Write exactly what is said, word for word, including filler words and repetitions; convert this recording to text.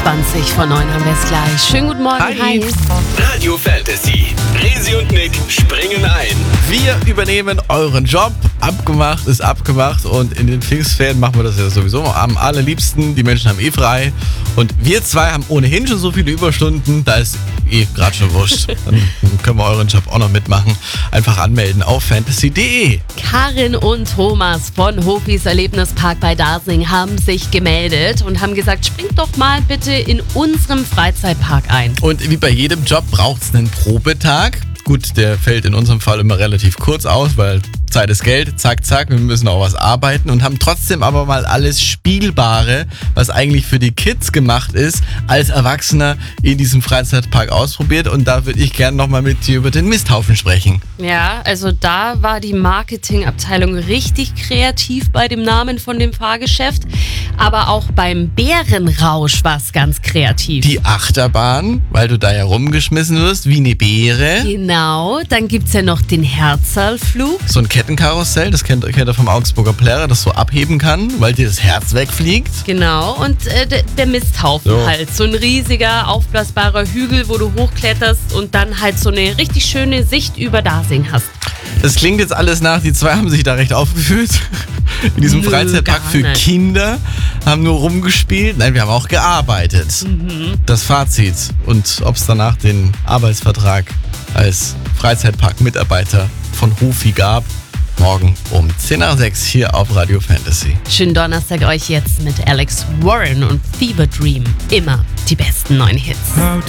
zwanzig vor neun haben wir es gleich. Schönen guten Morgen, hi. Hi. Radio Fantasy. Resi und Nick springen ein. Wir übernehmen euren Job. Abgemacht ist abgemacht und in den Pfingstferien machen wir das ja sowieso am allerliebsten. Die Menschen haben eh frei und wir zwei haben ohnehin schon so viele Überstunden, da ist eh gerade schon wurscht. Dann können wir euren Job auch noch mitmachen. Einfach anmelden auf fantasy punkt de. Karin und Thomas von Hofis Erlebnispark bei Dasing haben sich gemeldet und haben gesagt, springt doch mal bitte in unserem Freizeitpark ein. Und wie bei jedem Job braucht es einen Probetag. Gut, der fällt in unserem Fall immer relativ kurz aus, weil Zeit ist Geld, zack, zack, wir müssen auch was arbeiten und haben trotzdem aber mal alles Spielbare, was eigentlich für die Kids gemacht ist, als Erwachsener in diesem Freizeitpark ausprobiert und da würde ich gerne nochmal mit dir über den Misthaufen sprechen. Ja, also da war die Marketingabteilung richtig kreativ bei dem Namen von dem Fahrgeschäft, aber auch beim Bärenrausch war es ganz kreativ. Die Achterbahn, weil du da ja rumgeschmissen wirst, wie eine Beere. Genau, dann gibt's ja noch den Herzalflug. So ein Kettenkarussell, das kennt, kennt ihr vom Augsburger Plärrer, das so abheben kann, weil dir das Herz wegfliegt. Genau, und äh, d- der Misthaufen So. halt. So ein riesiger, aufblasbarer Hügel, wo du hochkletterst und dann halt so eine richtig schöne Sicht über Dasing hast. Das klingt jetzt alles nach, die zwei haben sich da recht aufgeführt. In diesem Nö, Freizeitpark gar für nicht. Kinder, haben nur rumgespielt. Nein, wir haben auch gearbeitet. Mhm. Das Fazit und ob es danach den Arbeitsvertrag als Freizeitpark-Mitarbeiter von Hofi gab, morgen um zehn nach sechs hier auf Radio Fantasy. Schönen Donnerstag euch jetzt mit Alex Warren und Fever Dream. Immer die besten neuen Hits. How